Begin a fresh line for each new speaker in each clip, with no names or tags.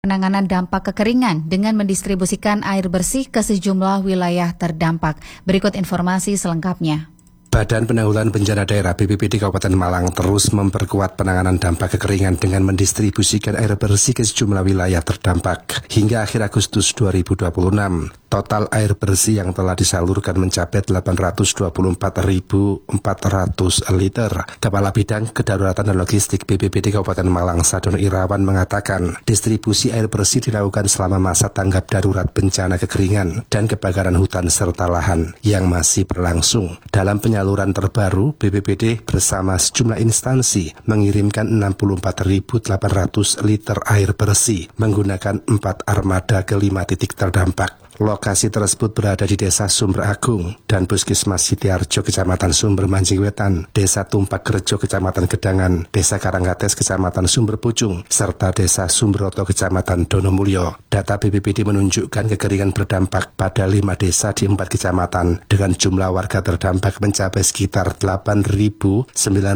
Penanganan dampak kekeringan dengan mendistribusikan air bersih ke sejumlah wilayah terdampak. Berikut informasi selengkapnya.
Badan Penanggulangan Bencana Daerah BPBD Kabupaten Malang terus memperkuat penanganan dampak kekeringan dengan mendistribusikan air bersih ke sejumlah wilayah terdampak. Hingga akhir Agustus 2026, total air bersih yang telah disalurkan mencapai 824.400 liter. Kepala Bidang Kedaruratan dan Logistik BPBD Kabupaten Malang, Sadono Irawan, mengatakan distribusi air bersih dilakukan selama masa tanggap darurat bencana kekeringan dan kebakaran hutan serta lahan yang masih berlangsung. Dalam penyaluran terbaru, BPBD bersama sejumlah instansi mengirimkan 64.800 liter air bersih menggunakan 4 armada ke 5 titik terdampak. Lokasi tersebut berada di Desa Sumber Agung dan Puskesmas Sitiarjo Kecamatan Sumber Mancing Wetan, Desa Tumpak Rejo Kecamatan Gedangan, Desa Karangkates Kecamatan Sumber Pucung, serta Desa Sumberoto Kecamatan Donomulyo. Data BPBD menunjukkan kekeringan berdampak pada 5 desa di 4 kecamatan dengan jumlah warga terdampak mencapai sekitar 8.957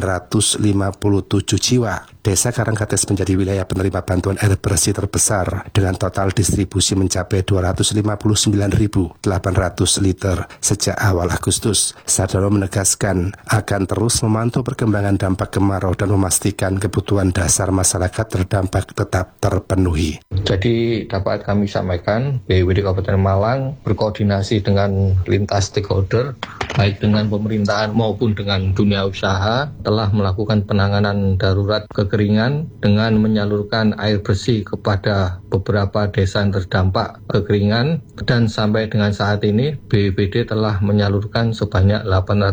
jiwa. Desa Karangkates menjadi wilayah penerima bantuan air bersih terbesar dengan total distribusi mencapai 259.800 liter sejak awal Agustus. Sadono menegaskan akan terus memantau perkembangan dampak kemarau dan memastikan kebutuhan dasar masyarakat terdampak tetap terpenuhi.
Jadi dapat kami sampaikan, BPBD Kabupaten Malang berkoordinasi dengan lintas stakeholder, baik dengan pemerintahan maupun dengan dunia usaha, telah melakukan penanganan darurat kekeringan dengan menyalurkan air bersih kepada beberapa desa yang terdampak kekeringan, dan sampai dengan saat ini BPBD telah menyalurkan sebanyak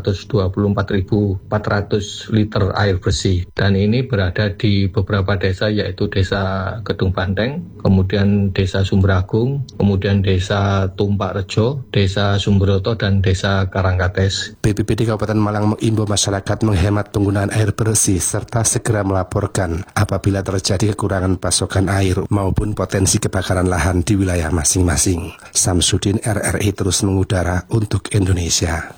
824.400 liter air bersih, dan ini berada di beberapa desa, yaitu Desa Gedung Banteng, kemudian Desa Sumber Agung, kemudian Desa Tumpak Rejo, Desa Sumberoto, dan Desa Karangkates.
BPBD Kabupaten Malang mengimbau masyarakat menghemat penggunaan air bersih serta segera melaporkan apabila terjadi kekurangan pasokan air maupun potensi kebakaran lahan di wilayah masing-masing. Samsudin, RRI terus mengudara untuk Indonesia.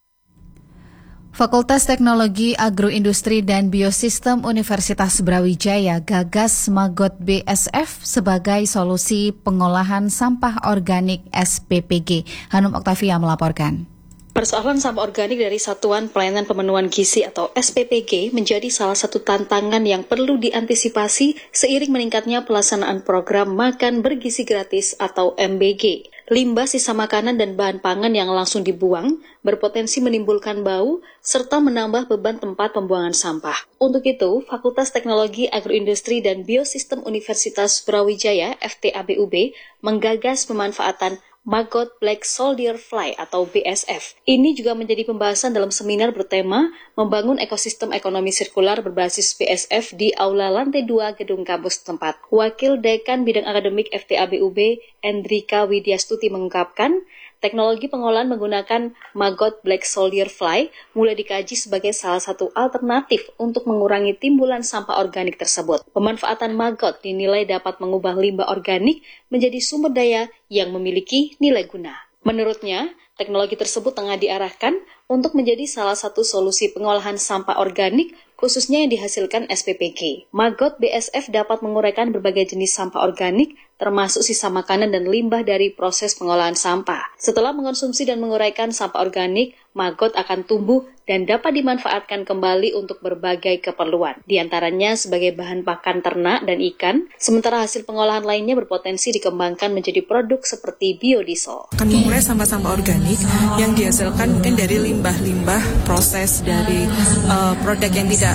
Fakultas Teknologi Agroindustri dan Biosistem Universitas Brawijaya gagas Maggot BSF sebagai solusi pengolahan sampah organik SPPG. Hanum Oktavia melaporkan.
Persoalan sampah organik dari Satuan Pelayanan Pemenuhan Gizi atau SPPG menjadi salah satu tantangan yang perlu diantisipasi seiring meningkatnya pelaksanaan program Makan Bergizi Gratis atau MBG. Limbah sisa makanan dan bahan pangan yang langsung dibuang berpotensi menimbulkan bau serta menambah beban tempat pembuangan sampah. Untuk itu, Fakultas Teknologi Agroindustri dan Biosistem Universitas Brawijaya (FTABUB) menggagas pemanfaatan Maggot Black Soldier Fly atau BSF. Ini juga menjadi pembahasan dalam seminar bertema Membangun Ekosistem Ekonomi Sirkular berbasis BSF di Aula Lantai 2 Gedung Kampus tempat. Wakil Dekan Bidang Akademik FTABUB, Endrika Widyastuti mengungkapkan, teknologi pengolahan menggunakan Maggot Black Soldier Fly mulai dikaji sebagai salah satu alternatif untuk mengurangi timbulan sampah organik tersebut. Pemanfaatan maggot dinilai dapat mengubah limbah organik menjadi sumber daya yang memiliki nilai guna. Menurutnya, teknologi tersebut tengah diarahkan untuk menjadi salah satu solusi pengolahan sampah organik khususnya yang dihasilkan SPPG. Maggot BSF dapat menguraikan berbagai jenis sampah organik termasuk sisa makanan dan limbah dari proses pengolahan sampah. Setelah mengonsumsi dan menguraikan sampah organik, maggot akan tumbuh dan dapat dimanfaatkan kembali untuk berbagai keperluan. Di antaranya sebagai bahan pakan ternak dan ikan, sementara hasil pengolahan lainnya berpotensi dikembangkan menjadi produk seperti biodiesel.
Akan mengurai sampah-sampah organik yang dihasilkan mungkin dari limbah-limbah proses dari produk yang tidak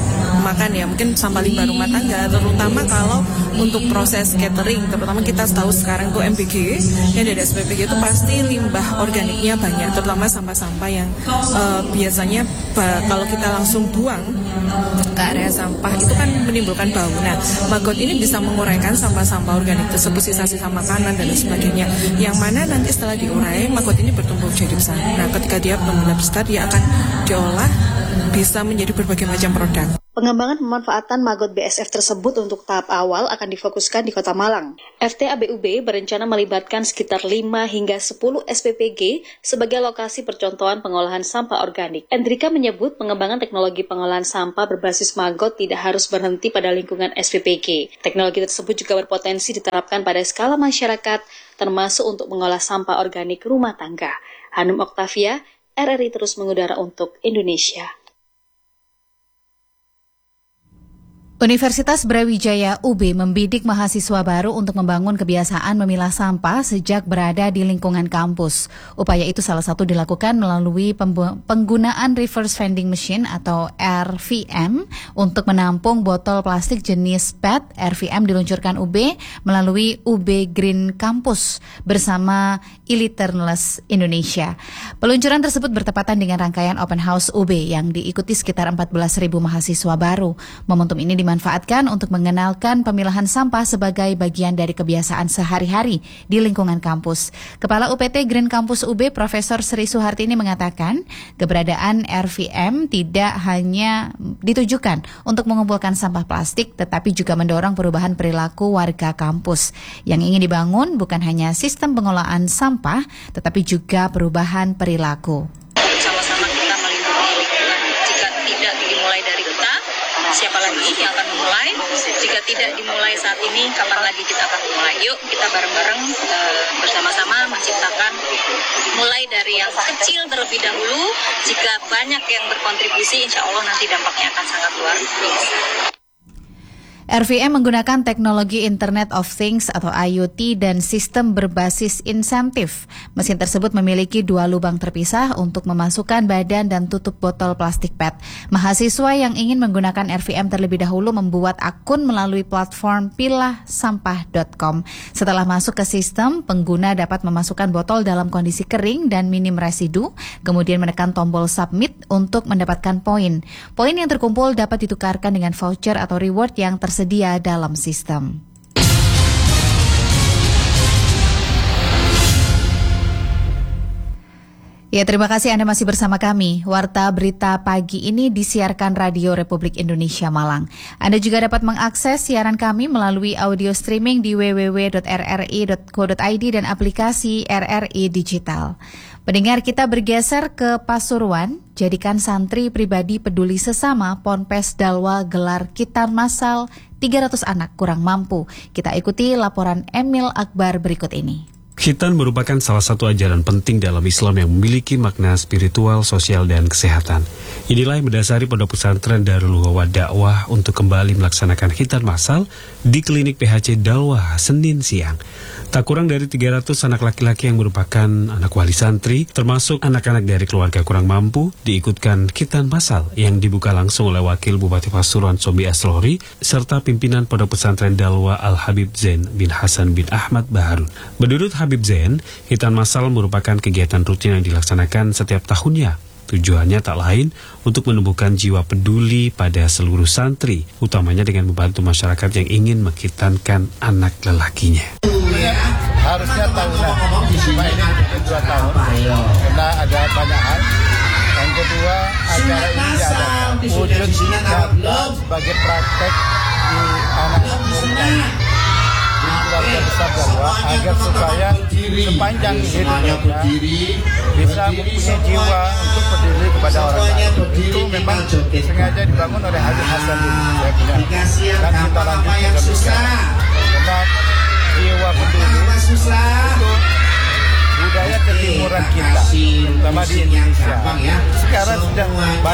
makan ya, mungkin sampah limbah rumah tangga, terutama kalau untuk proses catering, terutama kita tahu sekarang tuh MBG yang dari SPPG itu pasti limbah organiknya banyak, terutama sampah-sampah yang biasanya kalau kita langsung buang ke area sampah itu kan menimbulkan bau. Nah, maggot ini bisa menguraikan sampah-sampah organik tersebut, sisa-sisa makanan dan sebagainya, yang mana nanti setelah diurai maggot ini bertumbuh jadi besar. Nah, ketika dia benar-benar besar, dia akan diolah bisa menjadi berbagai macam produk.
Pengembangan pemanfaatan Maggot BSF tersebut untuk tahap awal akan difokuskan di Kota Malang. FTABUB berencana melibatkan sekitar 5 hingga 10 SPPG sebagai lokasi percontohan pengolahan sampah organik. Endrika menyebut pengembangan teknologi pengolahan sampah berbasis Maggot tidak harus berhenti pada lingkungan SPPG. Teknologi tersebut juga berpotensi diterapkan pada skala masyarakat, termasuk untuk mengolah sampah organik rumah tangga. Hanum Oktavia, RRI terus mengudara untuk Indonesia.
Universitas Brawijaya UB membidik mahasiswa baru untuk membangun kebiasaan memilah sampah sejak berada di lingkungan kampus. Upaya itu salah satu dilakukan melalui penggunaan reverse vending machine atau RVM untuk menampung botol plastik jenis PET. RVM diluncurkan UB melalui UB Green Campus bersama Iliternless Indonesia. Peluncuran tersebut bertepatan dengan rangkaian Open House UB yang diikuti sekitar 14.000 mahasiswa baru. Momentum ini dimanfaatkan untuk mengenalkan pemilahan sampah sebagai bagian dari kebiasaan sehari-hari di lingkungan kampus. Kepala UPT Green Campus UB Profesor Sri Suhartini mengatakan, keberadaan RVM tidak hanya ditujukan untuk mengumpulkan sampah plastik, tetapi juga mendorong perubahan perilaku warga kampus. Yang ingin dibangun bukan hanya sistem pengolahan sampah, tetapi juga perubahan perilaku.
Sama-sama kita melindungi lingkungan. Jika tidak dimulai dari kita, siapa lagi yang akan memulai? Jika tidak dimulai saat ini, kapan lagi kita akan memulai? Yuk kita bareng-bareng bersama-sama menciptakan, mulai dari yang kecil terlebih dahulu. Jika banyak yang berkontribusi, insya Allah nanti dampaknya akan sangat luar biasa.
RVM menggunakan teknologi Internet of Things atau IoT dan sistem berbasis insentif. Mesin tersebut memiliki 2 lubang terpisah untuk memasukkan badan dan tutup botol plastik PET. Mahasiswa yang ingin menggunakan RVM terlebih dahulu membuat akun melalui platform pilahsampah.com. Setelah masuk ke sistem, pengguna dapat memasukkan botol dalam kondisi kering dan minim residu, kemudian menekan tombol submit untuk mendapatkan poin. Poin yang terkumpul dapat ditukarkan dengan voucher atau reward yang tersedia dalam sistem. Ya, terima kasih Anda masih bersama kami. Warta Berita Pagi ini disiarkan Radio Republik Indonesia Malang. Anda juga dapat mengakses siaran kami melalui audio streaming di www.rri.co.id dan aplikasi RRI Digital. Pendengar, kita bergeser ke Pasuruan. Jadikan santri pribadi peduli sesama, Ponpes Dalwa gelar khitan massal 300 anak kurang mampu. Kita ikuti laporan Emil Akbar berikut ini.
Khitan merupakan salah satu ajaran penting dalam Islam yang memiliki makna spiritual, sosial, dan kesehatan. Inilah yang mendasari Pondok Pesantren Darul Huwa Dakwah untuk kembali melaksanakan khitan massal di klinik PHC Dalwa Senin siang. Tak kurang dari 300 anak laki-laki yang merupakan anak wali santri, termasuk anak-anak dari keluarga kurang mampu, diikutkan khitan massal yang dibuka langsung oleh Wakil Bupati Pasuruan Sombi Aslori, serta pimpinan Pondok Pesantren Dalwa Al-Habib Zain bin Hasan bin Ahmad Baharun. Menurut Habib Zain, khitan massal merupakan kegiatan rutin yang dilaksanakan setiap tahunnya. Tujuannya tak lain untuk menumbuhkan jiwa peduli pada seluruh santri, utamanya dengan membantu masyarakat yang ingin mengkhitankan anak lelakinya.
Harusnya tahunan, cuma ini mungkin 2 tahun, karena ada banyak hal. Yang kedua, acara ini diadakan wujud nyata sebagai praktek di anak muda keluarga besar Dalwa, agar supaya sepanjang hidupnya bisa mempunyai jiwa untuk peduli kepada orang lain. Itu memang sengaja dibangun oleh Habib Hasan bin Ahmad dan kita lanjutkan karena jiwa peduli itu budaya ketimuran kita, terutama di Indonesia. Sekarang sudah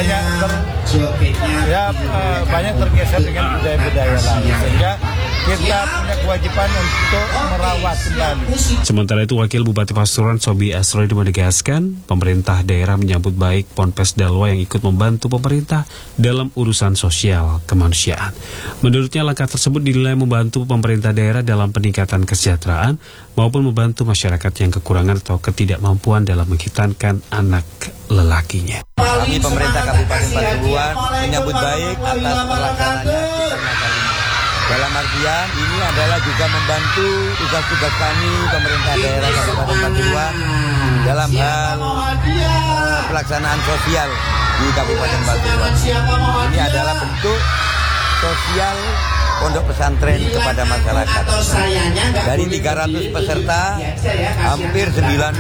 banyak tergeser dengan budaya-budaya lain, sehingga kita punya kewajiban untuk merawat kembali.
Sementara itu, Wakil Bupati Pasuruan Sombi Aslori menegaskan, pemerintah daerah menyambut baik Ponpes Dalwa yang ikut membantu pemerintah dalam urusan sosial kemanusiaan. Menurutnya, langkah tersebut dinilai membantu pemerintah daerah dalam peningkatan kesejahteraan maupun membantu masyarakat yang kekurangan atau ketidakmampuan dalam mengkhitankan anak lelakinya.
Kami pemerintah Kabupaten Pasuruan menyambut baik atas pelaksanaannya khitan massal ini. Dalam artian ini adalah juga membantu tugas-tugas kami pemerintah daerah Kabupaten Pasuruan dalam hal pelaksanaan sosial di Kabupaten Pasuruan. Ini adalah bentuk sosial pondok pesantren kepada masyarakat. Dari 300 peserta, hampir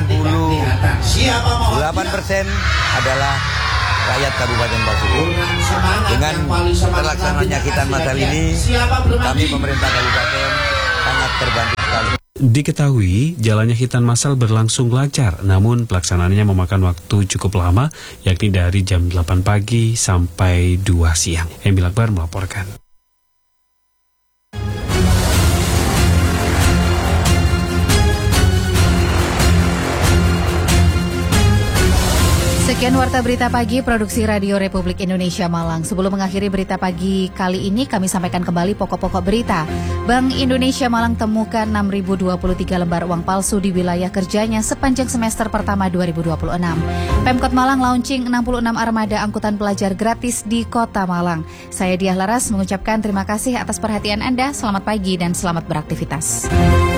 98% adalah rakyat Kabupaten Pasuruan. Dengan terlaksananya khitan masal ini, kami pemerintah kabupaten sangat terbantu sekali.
Diketahui jalannya khitan masal berlangsung lancar, namun pelaksanaannya memakan waktu cukup lama, yakni dari jam 8 pagi sampai 2 siang. Emil Akbar melaporkan.
Sekian Warta Berita Pagi, Produksi Radio Republik Indonesia Malang. Sebelum mengakhiri berita pagi kali ini, kami sampaikan kembali pokok-pokok berita. Bank Indonesia Malang temukan 6.023 lembar uang palsu di wilayah kerjanya sepanjang semester pertama 2026. Pemkot Malang launching 66 armada angkutan pelajar gratis di Kota Malang. Saya Diah Laras mengucapkan terima kasih atas perhatian Anda. Selamat pagi dan selamat beraktivitas.